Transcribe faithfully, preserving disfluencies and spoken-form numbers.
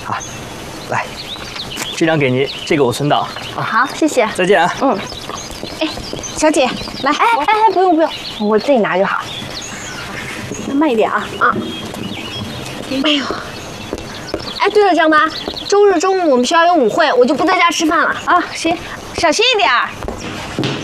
啊，来，这张给您，这个我存档。啊， 好，谢谢。 再见啊。 嗯。哎，小姐，来，哎哎哎，不用不用，我自己拿就好。慢一点啊啊！哎呦，哎，对了，张妈，周日中午我们学校有舞会，我就不在家吃饭了啊。行，小心一点。